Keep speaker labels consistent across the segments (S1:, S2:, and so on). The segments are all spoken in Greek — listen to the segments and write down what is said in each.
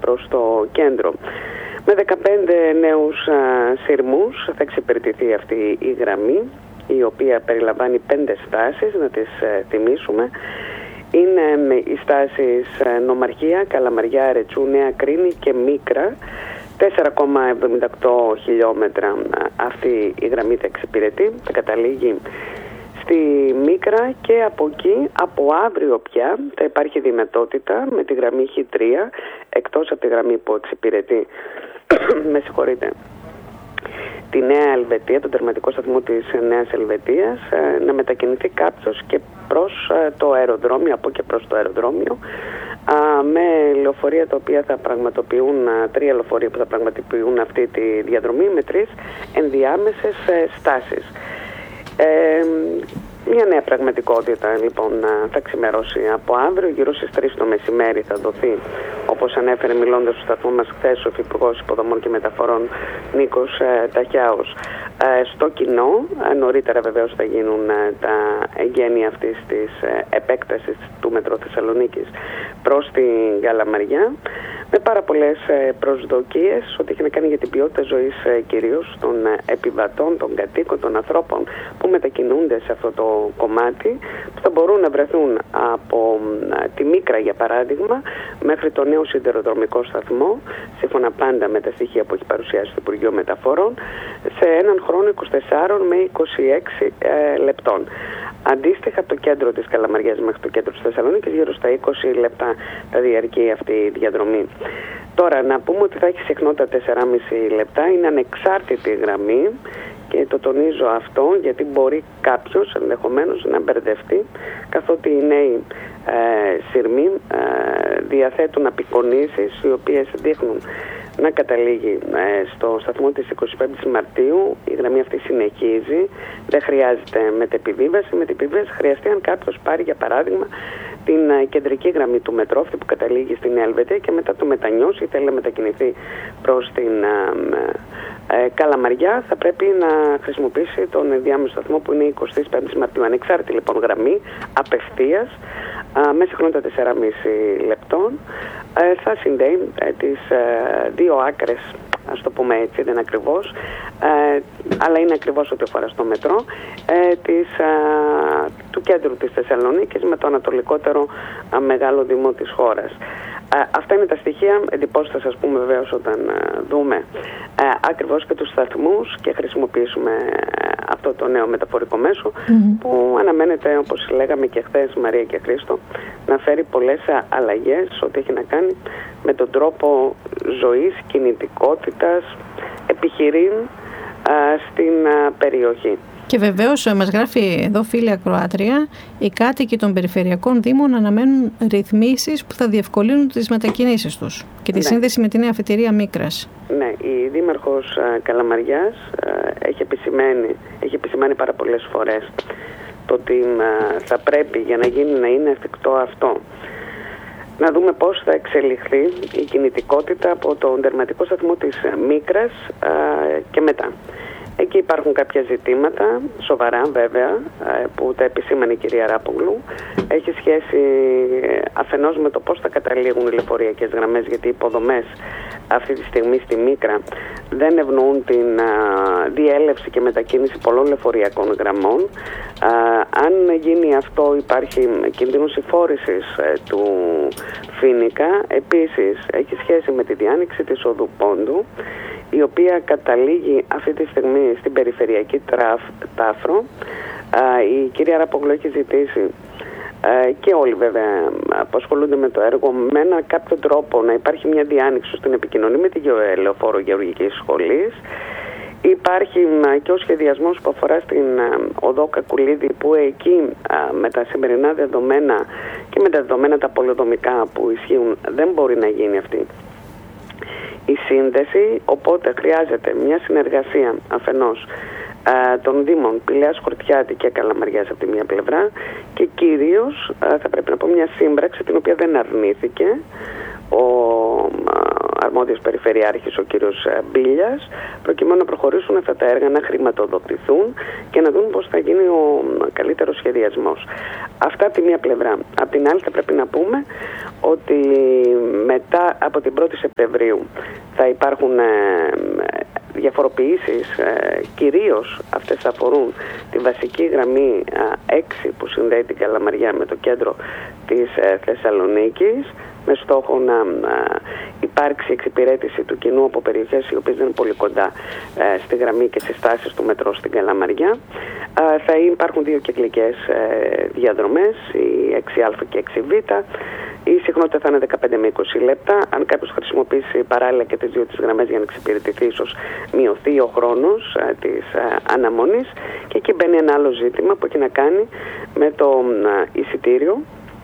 S1: προς το κέντρο. Με 15 νέους σειρμούς θα εξυπηρετηθεί αυτή η γραμμή, η οποία περιλαμβάνει 5 στάσεις, να τις θυμίσουμε. Είναι οι στάσεις Νομαρχία, Καλαμαριά, Ρετσού, Νέα Κρίνη και Μίκρα. 4,78 χιλιόμετρα αυτή η γραμμή θα εξυπηρετεί, θα καταλήγει στη Μίκρα, και από εκεί, από αύριο πια, θα υπάρχει δυνατότητα με τη γραμμή Χ3, εκτός από τη γραμμή που εξυπηρετεί τη Νέα Ελβετία, τον τερματικό σταθμό της Νέας Ελβετίας, να μετακινηθεί κάποιος και προς το αεροδρόμιο, από και προς το αεροδρόμιο, με λεωφορεία τα οποία θα πραγματοποιούν, 3 λεωφορεία που θα πραγματοποιούν αυτή τη διαδρομή με 3 ενδιάμεσες στάσεις. Μια νέα πραγματικότητα λοιπόν θα ξημερώσει από αύριο, γύρω στις 3 το μεσημέρι θα δοθεί, όπως ανέφερε μιλώντας στο σταθμό μας χθες ο Υφυπουργός Υποδομών και Μεταφορών Νίκος Ταχιάος, στο κοινό. Νωρίτερα βεβαίως θα γίνουν τα εγγένεια αυτής της επέκτασης του Μετρό Θεσσαλονίκης προς την Καλαμαριά, με πάρα πολλές προσδοκίες ότι έχει να κάνει για την ποιότητα ζωής κυρίως των επιβατών, των κατοίκων, των ανθρώπων που μετακινούνται σε αυτό το κομμάτι, που θα μπορούν να βρεθούν από τη Μίκρα για παράδειγμα μέχρι το νέο σιδηροδρομικό σταθμό, σύμφωνα πάντα με τα στοιχεία που έχει παρουσιάσει το Υπουργείο Μεταφορών, σε έναν χρόνο 24 με 26 λεπτών. Αντίστοιχα, από το κέντρο της Καλαμαριάς μέχρι το κέντρο της Θεσσαλονίκης, γύρω στα 20 λεπτά θα διαρκεί αυτή η διαδρομή. Τώρα, να πούμε ότι θα έχει συχνότητα 4,5 λεπτά, είναι ανεξάρτητη γραμμή, και το τονίζω αυτό γιατί μπορεί κάποιος ενδεχομένως να μπερδευτεί, καθότι οι νέοι σειρμοί διαθέτουν απεικονίσεις οι οποίες δείχνουν να καταλήγει στο σταθμό της 25ης Μαρτίου. Η γραμμή αυτή συνεχίζει, δεν χρειάζεται μετεπιβίβαση. Μετεπιβίβαση χρειαστεί αν κάποιος πάρει για παράδειγμα την κεντρική γραμμή του μετρό, αυτή που καταλήγει στην Ελβετία, και μετά το μετανιώσει, θέλει να μετακινηθεί προς την Καλαμαριά, θα πρέπει να χρησιμοποιήσει τον ενδιάμεσο σταθμό που είναι η 25η Μαρτίου. Ανεξάρτητη λοιπόν γραμμή, απευθείας, με συχνότητα 4,5 λεπτών, θα συνδέει τις δύο άκρες, ας το πούμε έτσι, δεν είναι ακριβώς, αλλά είναι ακριβώς ό,τι αφορά στο μετρό, του κέντρου της Θεσσαλονίκης με το ανατολικότερο μεγάλο δήμο της χώρας. Αυτά είναι τα στοιχεία. Εντυπώσεις θα σας πούμε βεβαίως όταν δούμε ακριβώς και τους σταθμούς και χρησιμοποιήσουμε αυτό το νέο μεταφορικό μέσο, που αναμένεται, όπως λέγαμε και χθες, Μαρία και Χρήστο, να φέρει πολλές αλλαγές ό,τι έχει να κάνει με τον τρόπο ζωής, κινητικότητας, επιχειρήν στην περιοχή.
S2: Και βεβαίως μας γράφει εδώ φίλη ακροάτρια, οι κάτοικοι των περιφερειακών δήμων αναμένουν ρυθμίσεις που θα διευκολύνουν τις μετακινήσεις τους και τη σύνδεση με τη νέα αφετηρία Μίκρας. Ναι,
S1: η Δήμαρχος Καλαμαριάς έχει επισημάνει πάρα πολλές φορές το ότι θα πρέπει, για να γίνει, να είναι εφικτό αυτό, να δούμε πώς θα εξελιχθεί η κινητικότητα από τον τερματικό σταθμό της Μίκρας και μετά. Εκεί υπάρχουν κάποια ζητήματα, σοβαρά βέβαια, που τα επισήμανε η κυρία Ράπογλου. Έχει σχέση αφενός με το πώς θα καταλήγουν οι λεωφορειακές γραμμές, γιατί οι υποδομές αυτή τη στιγμή στη Μίκρα δεν ευνοούν την διέλευση και μετακίνηση πολλών λεωφορειακών γραμμών. Αν γίνει αυτό, υπάρχει κινδύνος συμφόρησης του Φοίνικα. Επίσης, έχει σχέση με τη διάνοιξη της οδού Πόντου, η οποία καταλήγει αυτή τη στιγμή στην περιφερειακή Τάφρο. Η κυρία Ράπογλου έχει ζητήσει, και όλοι βέβαια που ασχολούνται με το έργο, με ένα κάποιο τρόπο να υπάρχει μια διάνοιξη στην επικοινωνία με τη λεωφόρο Γεωργικής Σχολής. Υπάρχει και ο σχεδιασμός που αφορά στην οδό Κακουλίδη, που εκεί με τα σημερινά δεδομένα και με τα δεδομένα τα πολεοδομικά που ισχύουν δεν μπορεί να γίνει αυτή η σύνδεση, οπότε χρειάζεται μια συνεργασία αφενός των Δήμων Πηλαίας, Χορτιάτη και Καλαμαριάς από τη μία πλευρά, και κυρίως θα πρέπει να πω μια σύμπραξη την οποία δεν αρνήθηκε ο αρμόδιος περιφερειάρχης, ο κύριος Μπίλιας, προκειμένου να προχωρήσουν αυτά τα έργα, να χρηματοδοτηθούν και να δουν πώς θα γίνει ο καλύτερος σχεδιασμός. Αυτά από τη μία πλευρά. Απ' την άλλη θα πρέπει να πούμε ότι μετά από την 1η Σεπτεμβρίου θα υπάρχουν διαφοροποιήσεις, κυρίως αυτές θα αφορούν τη βασική γραμμή 6 που συνδέει την Καλαμαριά με το κέντρο της Θεσσαλονίκης, με στόχο να υπάρξει εξυπηρέτηση του κοινού από περιοχές οι οποίες δεν είναι πολύ κοντά στη γραμμή και στις στάσεις του μετρό στην Καλαμαριά. Θα υπάρχουν 2 κυκλικές διαδρομές, η 6α και 6β. Η συχνότητα θα είναι 15 με 20 λεπτά. Αν κάποιος χρησιμοποιήσει παράλληλα και τις 2 τις γραμμές για να εξυπηρετηθεί, ίσως μειωθεί ο χρόνος της αναμονής. Και εκεί μπαίνει ένα άλλο ζήτημα που έχει να κάνει με το εισιτήριο.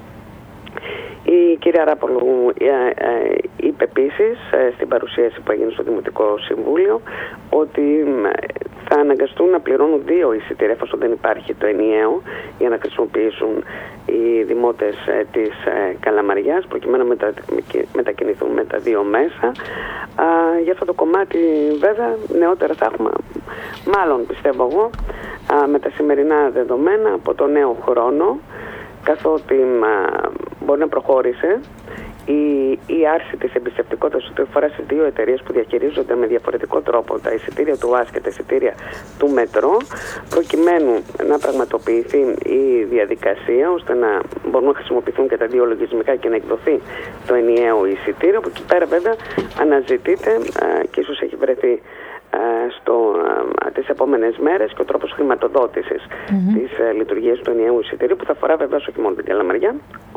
S1: Η κυρία Ράπολου είπε επίσης στην παρουσίαση που έγινε στο Δημοτικό Συμβούλιο ότι θα αναγκαστούν να πληρώνουν 2 εισιτήρια εφόσον δεν υπάρχει το ενιαίο για να χρησιμοποιήσουν οι δημότες της Καλαμαριάς προκειμένου να μετακινηθούν με τα 2 μέσα. Για αυτό το κομμάτι βέβαια νεότερα θα έχουμε, μάλλον πιστεύω εγώ, με τα σημερινά δεδομένα από το νέο χρόνο, καθότι μπορεί να προχώρησε η άρση της εμπιστευτικότητας ότι αφορά στις 2 εταιρείες που διαχειρίζονται με διαφορετικό τρόπο τα εισιτήρια του ΟΑΣ και τα εισιτήρια του μετρό, προκειμένου να πραγματοποιηθεί η διαδικασία ώστε να μπορούν να χρησιμοποιηθούν και τα 2 λογισμικά και να εκδοθεί το ενιαίο εισιτήριο, που εκεί πέρα βέβαια αναζητείται και ίσως έχει βρεθεί τις επόμενες μέρες και ο τρόπος χρηματοδότησης της λειτουργίας του ενιαίου εισιτηρίου, που θα αφορά βέβαια όχι μόνο την Καλαμαριά,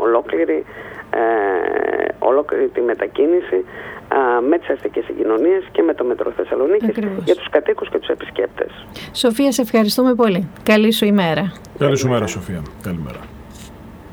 S1: ολόκληρη τη μετακίνηση με τις αστικές συγκοινωνίες και με το μετρό Θεσσαλονίκης για τους κατοίκους και τους επισκέπτες.
S2: Σοφία, σε ευχαριστούμε πολύ. Καλή σου ημέρα.
S3: Καλή σου μέρα, Σοφία. Καλημέρα.